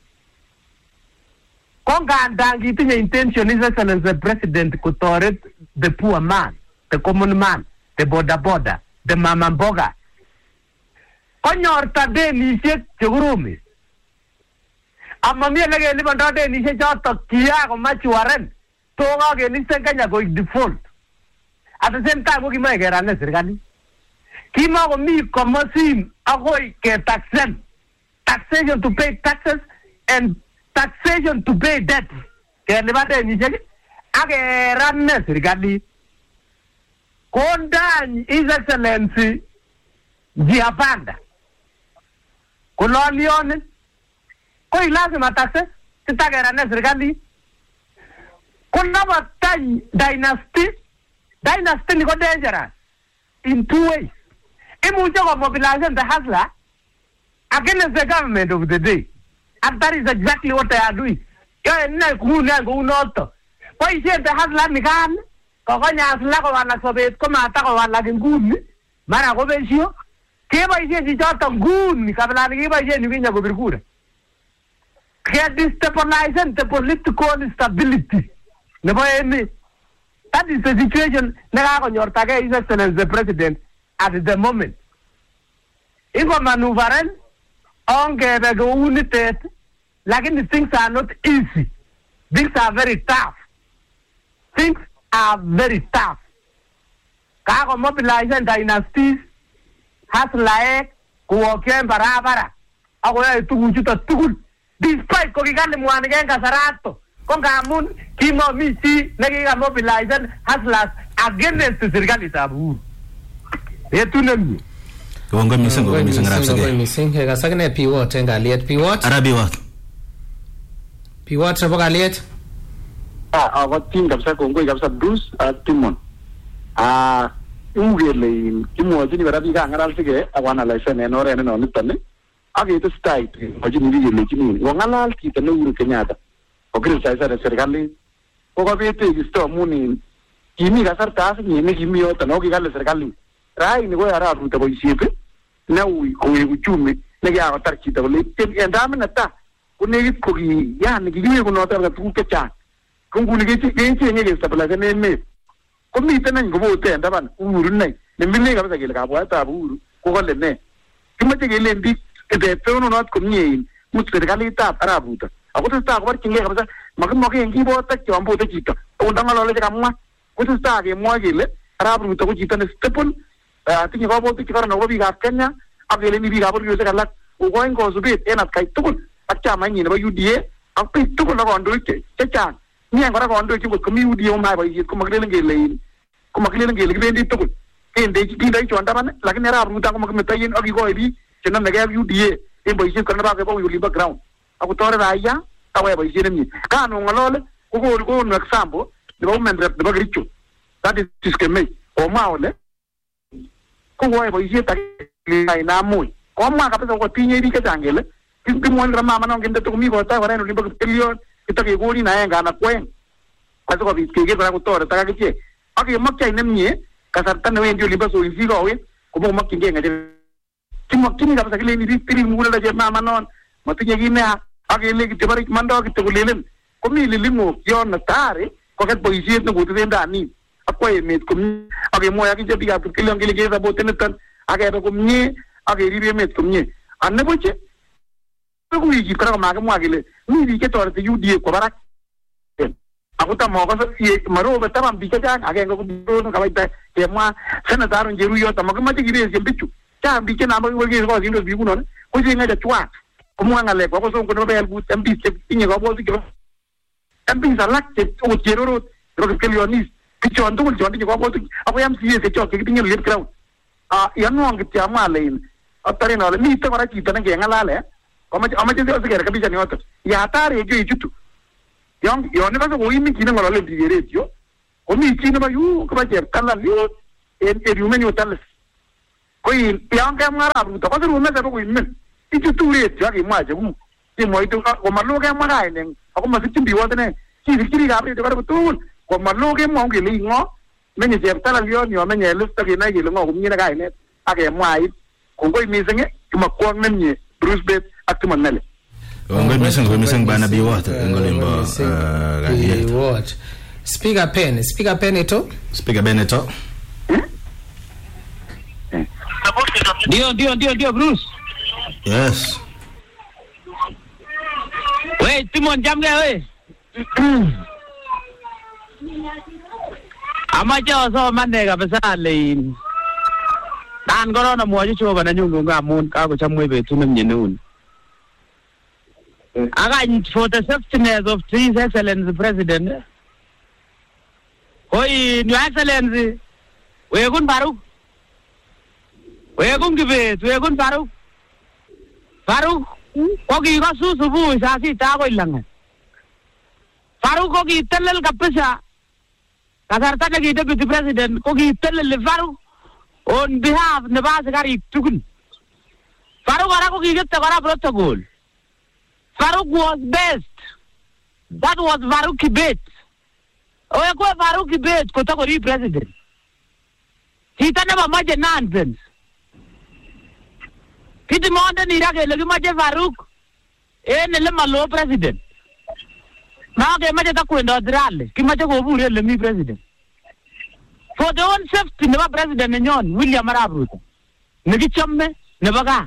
Konganda ngitinye intention is as the president to tolerate the poor man, the common man, the border border, the mama mboga. Konyor tade nishe chugurumi. Amamia lege liban tade nishe chato kia ko machuaren. Toga ke nishe kanya go default. At the same time, we might get an serikali. Kima ko mi komasim akoy ke taxen. Taxation to pay taxes and taxation to pay debt. Ke libate nishe ake ranne serikali. Kondan His Excellency Giapanda. Kolonion koi lazima taxes titagera na serikali. Kuna watany dynasty dynasty ni ko dangerous in two ways. Imuja ko mobilization the hustler against the government of the day, and that is exactly what they are doing. Yo na kuna go noto. Koi se the hustler ni kan ko kanya hustler ko wana sobet ko mata ko wala nguni mara ko besio. Keba ije jijato nguni kabla ni keba ije ni vinya go birkura. Create destabilizing the political instability. Never any. That is the situation na ko nyortage His Excellency the President at the moment. Iko maneuveren onge be go united, lakini things are not easy. Things are very tough. Things are very tough. Kako mobilizing dynasties has like kuoken barabara. Ako ya tuguchuta tugul. Despite kokigani mwana genga sarato. Konga amun kimo misi nagiga mobilizing hustlers against serikali tabu. Yetu nemi. Konga mising konga mising rapsage. Konga mising hega sagne pivot enga liet pivot. Arabi wat. Pivot sa boga liet. Ah, ako team kapsa kongo kapsa Bruce at Timon. Ah, ungele kimo jini barabi ka ngaral sige awana license enore no nitane. Age ito style majini ngile jini wangalal kita no Uhuru Kenyatta. Ogil sa sa serikali ko ko bete gisto muni kimi gasar tas ni ne kimi ota no gigal serikali rai ni go ara ruta bo isipe na ui ko uchumi ne ya tar kita le endame na ta ko ne ko gi ya ne gi ko no tar ku ke cha ko ngu ni gi gi chi ne gi stabilize ne me ko mi tana ngo bo te ndaban Uhuru nei ne mi ne ga ba ga bo ta Uhuru ko ko le ne kimi te ge le ndi de pe no not ko ni mu serikali ta ara ruta aku tu tak war kinge kabisa makin makin yang kibo tak jam bo tak kita undang lalu cakap mah aku tu tak yang mau gile arab ruta aku kita ni stepun tinggi kau bo tu kita nak wabi gapkannya aku gile ni bi gapur kita kalak aku yang kau subit enak kai tu pun acca main ni bayu dia aku tu pun nak andoi ke caca ni yang orang andoi cuma kami udi orang mai bayu aku makin lagi gile aku makin lagi gile gile tu pun kan dek kita itu anda mana lagi ni arab ruta aku makin metayin aku kau ini cina negara bayu dia yang bayu kerana apa kau bayu background. Aku tore raya tawa ba yene ni kanu ngalole ko ko ko no example de ba men de ba grichu that is discriminate o maole ko wa ba yene ta ni na muy ko ma ka pesa ko tinye di ka jangele kin kin mon rama ma no ngende to mi ko ta wala no limba trillion kita ke gori na nga na kwen aso ko bi ke ke ko tore ta ka ke aki makya nem ni ka sarta no en limba so isi ko we ko mo makki nge ngade kin makki ni ka pesa ke ni di tri mu la je ma ma non matinya gini agi lagi tebarik mando kita gulilin kami lilimu yon natari kokat polisi itu butuh dendani aku emet kami agi mau agi jadi apa kalian kali kita butuh netan agi ada kami agi ribe emet kami anne boce aku igi kerana maga mau agi le ni di kita orang tu di kobarak aku tak mau kasar si maru betul am bicara agi aku dulu kawai tak semua sana tarun jeru yo tak mau kemana gini sih bicu cah bicara nama aku lagi kau sini bicu non kau jangan ada cuak kamu ngalek aku so kono bel but M P tinye ko bozi ko M P salak te o jeroro ro ke lionis ki chon to chon tinye ko bozi aku M C se chok ki tinye lip crowd ah yan no ngi tiama lein atare no le mi te mara kita nge ngalale ko ma ama te se ke ka bija ni oto ya tare ju jutu yon yon ka ko yimi kina ngala le digeretio ko mi kina ba yu ko ba je kala yu en e yu menyo tal ko yi yang ka mara bu to ko ru me ka ko yimi ti tu re ja ki ma je mu ti mo itu ko ma lo ka ma ga ne ko ma ti bi wa ne ki ki ga ri de ba tu ko ma lo ke mo ki li ngo menye je tal yo ni menye lu ta ki na ki lo ngo ni na ga ne ake mai ko ko mi senge ma ko menye Bruce Bet akuma nale Ngoi miseng ngoi miseng bana biwat ngolimba biwat Speaker pen Speaker pen eto Speaker Beneto Dio dio dio dio Bruce Yes Wei Timon jam ge wei Ama cho so mane ka pesa le Dan goro na mo ji cho bana nyungu ga mon ka ko chamwe be tunam nyinun Again, for the sustenance of His Excellency President, Hoi, Your Excellency, we are going Baruch. We are going to be, we are going Baruch. Baruch, Kogi Rasu Subu is Asi Tago Lang. Baruch Kogi Telel Kapisa, Kazartaka Deputy President, Kogi Telel Baruch, on behalf of Nabasagari Tukun. Baruch Arakogi get the Vara protocol. Farouk was best. That was Farouk Kibet. Oh, ko Farouk Kibet, Kotokori president. He never much nonsense. He demanded Iraq, look much Farouk. Eh, Lemalo president. Now they might have queen or Drale. Kimata go let me president. For the own safety, never president in yon, William Arabut. Negichame, never got.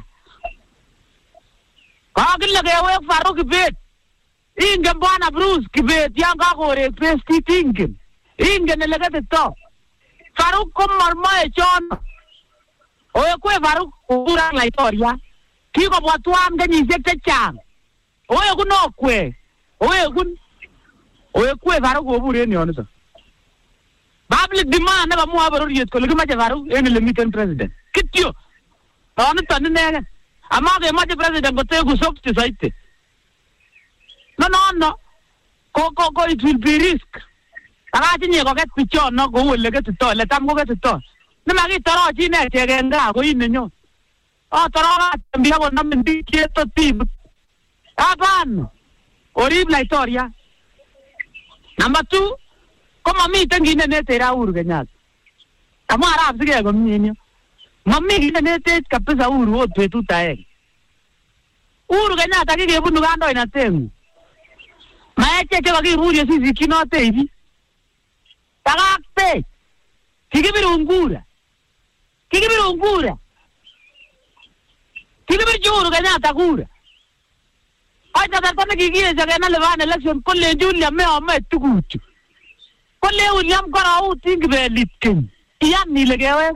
Kagil lage we Farouk Kibet inge bana Bruce Kibet yang ka ko re pesti tinkin inge ne lage to Farouk ko marma e chon o ko Farouk ura la historia ki ko botwam de ni sekte chang o ko no kwe o ko o ko Farouk o bure ni onso public demand na ba mo abaro yet ko lage ma Farouk en le miten president kityo on tan ne Amade maje president go take us up to site. No, no, no. Go, go, go, it will be risk. Again, you go get picture, no go, will get to talk. Let them go get to talk. No, I get to talk, you know, again, go in the new. Oh, Tara, and be able to number big yet to team. Aban, or even like Toria. Number two, come on, meet and in the net, Urganat. Come on, I'm together. Mammi kinete kapesa uru otwe tutae. Uru kanya ataki ke bunu gando inatengu. Maeche ke wagi uru sisi kinote hivi. Tagakte. Kikibiru ungura. Kikibiru ungura. Kikibiru juru kanya atakura. Ay tatatana kikiye jagana levan election kolle Julia me ame tukuchu. Kolle William kora u tingbe litkin. Iyan ni legewe.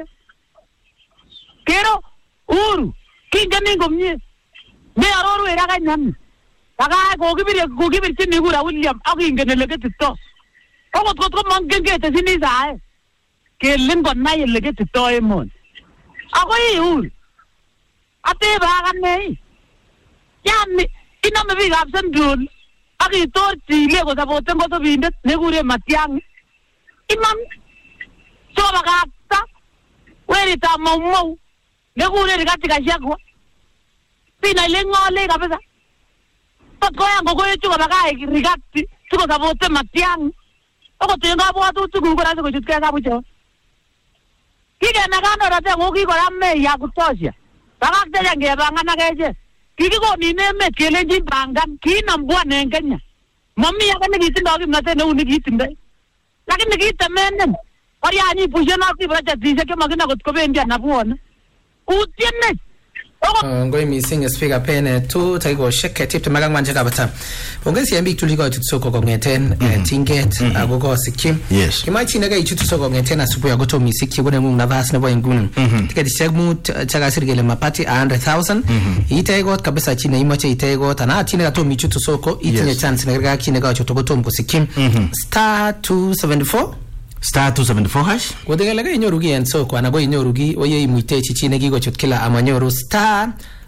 Kero uru kinga ningo mye me aroru era ganyan taga ko gibir ko gibir tin gura William aginga ne lege tito o ko ko mangenge te sini sae ke lingo na ye lege tito e mon ako yi uru ate ba ganne yammi ina me biga absent dul agi tor ti le ko saboten ko to bindet ne gure matiang imam so baga ta weri ta momo ne gure rigati kashakwa pina lengo le kabisa patko yango ko yetu baga rigati tuko sabote matiang oko tenga bo atu tuku ko raso ko jutka ka bucho kike na gano rate ngoki ko ramme ya kutosha baga te yange banga na keje kike ko ni ne me kele ji banga kina mbwa nengenya mami ya kana gitindo ki mate ne uni gitimbe lakini gitamenen ori ani pushona ki bracha dise ke magina ko ko bendia na buona utiene ngoi missing speaker pen to tago sheke tip magang manje kabata ongesi yambi tuliko tutsoko ko ngeten tinget agogo sikim kimachi naga ichutsoko ngeten asupu ya goto misiki bone mu na vas na boy ngunu tiketi segmu chaga sirgele mapati one hundred thousand itego kabisa chine imoche itego tana chine gato michutsoko itinye chance naga chine ga chotogoto mko sikim star two seventy-four star two seventy-four hash kodega laga inyorugi enso kwa nago inyorugi oye imuite chichine gigo chotkila amanyoru star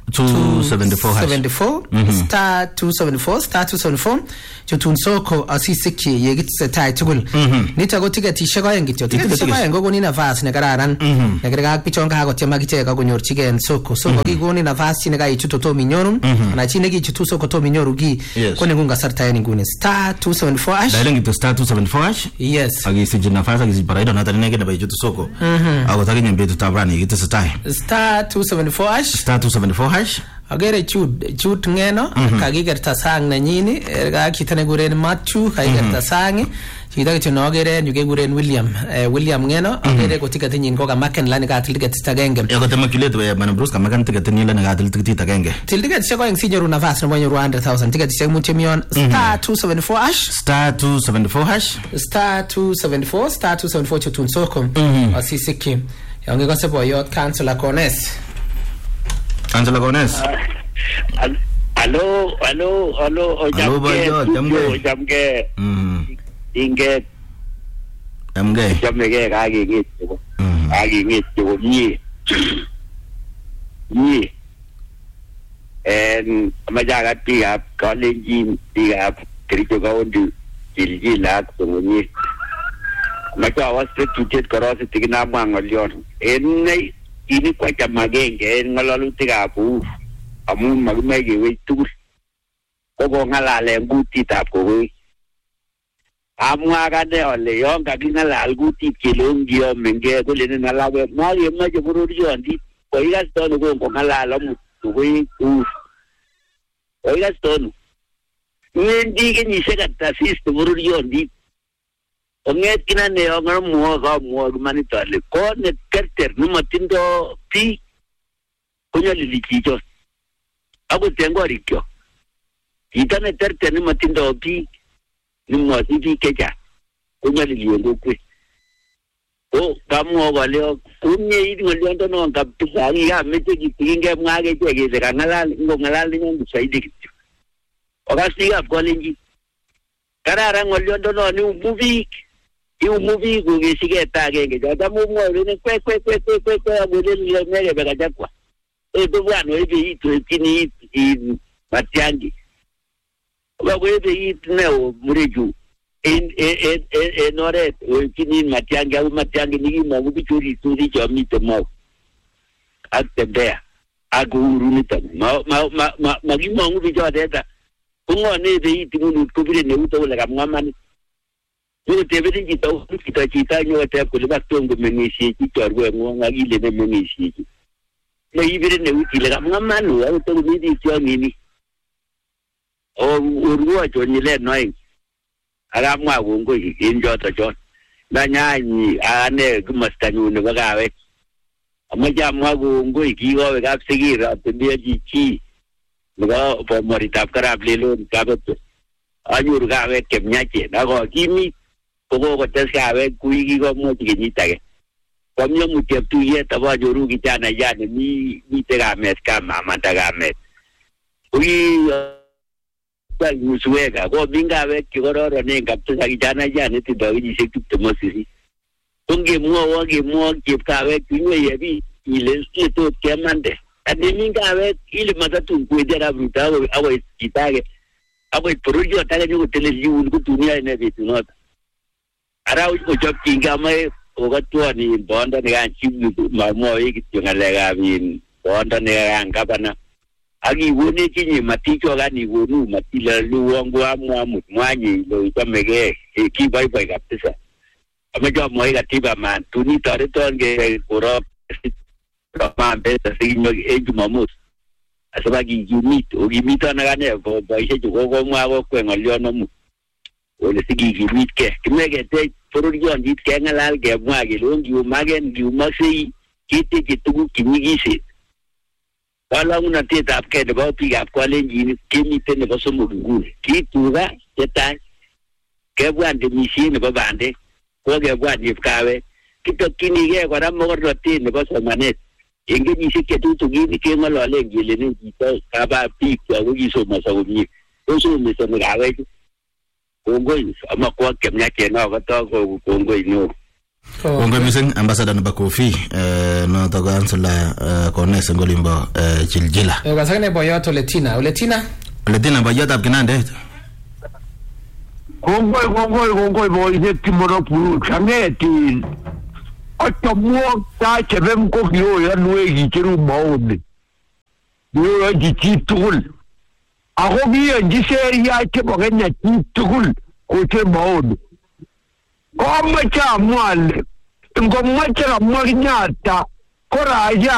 two seventy-four hash. seventy-four star two seventy-four star two seventy-four chutun soko asisikyi ye kitsetai tugul. Nito ko tiketishek aeng kityo. Tiketishek aeng kokoni nafas ne kararan. Nekerga ak pichon kakotyem akichek akonyorchigei en soko. So kokikoni nafas chi nekaichutu tom inyoru anan chi nekichutu soko tom inyoru ki ko nengung kasarta en inguni star two seventy-four hash. Dialing kityo star two seventy-four hash. Yes. Akisich nafas akisich baraida noto neke nebo ichutu soko. Akotakinye betut rani kitsetai. Star two seventy-four hash. Star two seventy-four hash. Agere chut chut ngeno kakikerta sang nenyini erga kitane guren Matthew kakikerta sang chita kityo agere nyuke guren William eh, William ngeno agere ko ticket nyin ko ka maken lani ka til ticket agenge ya ko temakulete we man Bruce ka maken ticket ni lani ka til ticket agenge til ticket seko eng sinyoru nafas no bonyoru one hundred thousand ticket seko muche mion star two seventy-four hash star two seventy-four hash star two seventy-four star two seventy-four chutun soko asisiki yange ko sebo yot cancel Kones Angela Gones. Hello, hello, hello. Hello, boyo, jamge. Jamge. Mm. Inge. Jamge. Jamge kage ngit. Kage ngit yo ni. Ni. En majaga tiap college tiap kerja kau di jilji lat sungguh. Macam awas tertutup keras tiga nama ngalian. En ini kwa chama genge ngalalu tiga pu amun magmege we tur ko go ngala le nguti tap ko we amwa ga de ole yo ga ngala nguti kilongi yo menge ko le ngala we ma ye ma je buru yo andi ko iga stone go ko ngala lo mu we u o iga stone ni ndi ke ni se ga tasis buru yo andi onget kina ne ongar mo ga mo mani tale ko ne kerter no matindo pi kunya lilikijo ago tengo rikyo itane terter ni matindo pi ni mo ti keja kunya liliyo kwe o kamo wale kunye idi ngondo no ngapisa ya mete kitinge mwage jege ze ngala ngala ni saidi kityo ogasiga kolenji karara ngondo no ni ubuvi Iu movie go gesige tagenge jada mo mo ne kwe kwe kwe kwe kwe kwe abule ni mege bega jakwa e do bwana ebe itu tini i matiangi ba go ebe itu ne o mureju en en en nore o tini matiangi au matiangi ni mo bu churi turi jami to mo atembea aguru ni ta ma ma ma ma ma gi mo ngu jo deta kungo ne ebe itu nu ko bire ne uto la ngamani Yo te vedi kita kita kita nyo te ko le batongo menisi ki torwe ngo ngagi le ne menisi le ibire ne uti le ngama no au to mi di tio nini o urwa jo ni le noi ara mwa wongo yi injo to jo na nya ni ane gumastanyu ne bagawe amaja mwa wongo yi ki go ga sigira te dia ji chi ngo po morita karab le lo ka bet ayur ga we kemnya che na go kimi Kogo ko teska we kuigi ko mo tiginita ke. Komyo mutiap tu ye taba joru kita na ya ni ni tega mes ka mama tega mes. Ui kwa musuega ko binga we ki gororo ne ngap tu sa kita na ya ni ti dawi ni se tu mo sisi. Tunge mo wa ge mo ki ka we kunwe ye bi ile se to ke mande. Ade minga we ile matatu ku de ra bruta we awe kita ke. Awe projo ta ke ni tele liu ku dunia ne bi tu not. Ara u job kinga mai o ga tua ni bonda ni kan chibu ma mo i ki ngale ga bin bonda ni kan kapana agi woni ki ni mati cho ga ni wonu mati la lu wangu amu amu mwanyi lo ta mege ki bai bai ga pesa ame jo mo i ga tiba man tu ni tare ton ge oro ma be ta si mo e ju mamus asaba gi gi mit o gi mita na ga ne ko bai se ju go go ma go ko ngolio no mu ole sigi gi mit ke kimege te porur yon dit ke ngalal ke mwage longi u magen gi umasi kiti kitugu kimigi se wala una te tap ke de ba pi gap kwa lengi ni kimi te ne ba so mu ngu ki tuga yeta ke bwan de misi ne ba bande ko ge bwan ni kawe kito kini ge kwa mo ro te ne ba so manet inge ni se ke tu tu gi ni ke ngalo lengi le ne gi ta ka ba pi ko gi so ma so mi o so me so me gawe Kongo ama kwa kemnya kena kata ko Kongo ino Kongoi mising ambassador nebo Kofi eh noto kansela Kones ngolimbo eh Chiljila. Eh kasakane boyot Oletina, Oletina. Oletina boyot ab Kinandet. Kongoi kongoi kongoi boyet timono puru changeti. Otomo ta chebem ko yo ya nuegi chiru maone. Yo ya jitul. Ako biya jiseri ya chebogenya jitul ko che maone. Ko macha mwale. Ngomwacha mwanyata. Kora ya